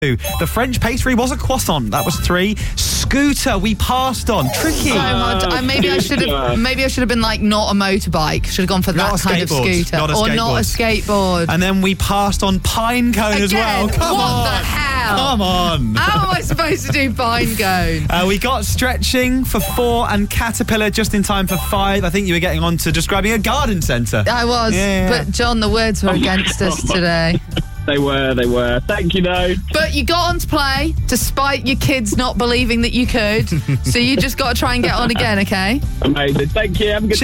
The French pastry was a croissant. That was 3. Scooter, we passed on. Tricky. So hard. Maybe I should have been like not a motorbike. Should have gone for that kind of scooter. Not a skateboard. And then we passed on pine cone as well. Come on. What the hell? Come on. How am I supposed to do pine cone? We got stretching for 4 and caterpillar just in time for 5. I think you were getting on to describing a garden centre. I was. Yeah. But John, the words were against us today. They were. Thank you, though. But you got on to play, despite your kids not believing that you could. So you just got to try and get on again, okay? Amazing. Thank you. Have a good